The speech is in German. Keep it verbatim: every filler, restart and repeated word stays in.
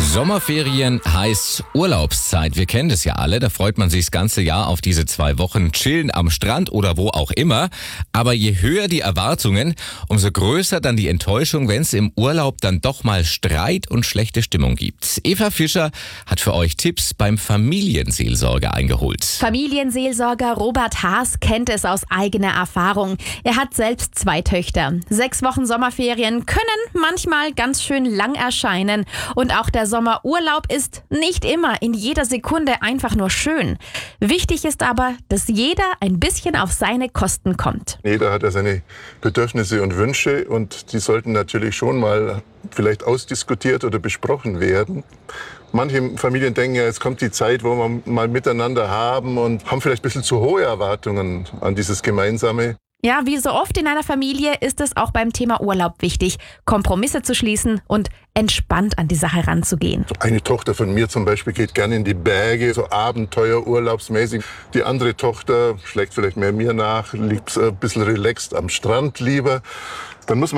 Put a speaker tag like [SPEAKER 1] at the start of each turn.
[SPEAKER 1] Sommerferien heißt Urlaubszeit. Wir kennen das ja alle. Da freut man sich das ganze Jahr auf diese zwei Wochen Chillen am Strand oder wo auch immer. Aber je höher die Erwartungen, umso größer dann die Enttäuschung, wenn es im Urlaub dann doch mal Streit und schlechte Stimmung gibt. Eva Fischer hat für euch Tipps beim Familienseelsorger eingeholt.
[SPEAKER 2] Familienseelsorger Robert Haas kennt es aus eigener Erfahrung. Er hat selbst zwei Töchter. Sechs Wochen Sommerferien können manchmal ganz schön lang erscheinen. Und auch der Sommerurlaub ist nicht immer in jeder Sekunde einfach nur schön. Wichtig ist aber, dass jeder ein bisschen auf seine Kosten kommt.
[SPEAKER 3] Jeder hat ja seine Bedürfnisse und Wünsche und die sollten natürlich schon mal vielleicht ausdiskutiert oder besprochen werden. Manche Familien denken ja, jetzt kommt die Zeit, wo wir mal miteinander haben und haben vielleicht ein bisschen zu hohe Erwartungen an dieses Gemeinsame.
[SPEAKER 2] Ja, wie so oft in einer Familie ist es auch beim Thema Urlaub wichtig, Kompromisse zu schließen und entspannt an die Sache ranzugehen.
[SPEAKER 3] Eine Tochter von mir zum Beispiel geht gerne in die Berge, so Abenteuer-urlaubsmäßig. Die andere Tochter schlägt vielleicht mehr mir nach, liegt ein bisschen relaxed am Strand lieber. Dann muss man